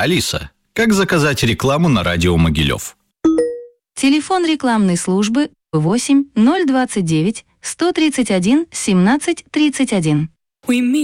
Алиса, как заказать рекламу на радио Могилев? Телефон рекламной службы 8 029 131 17 31.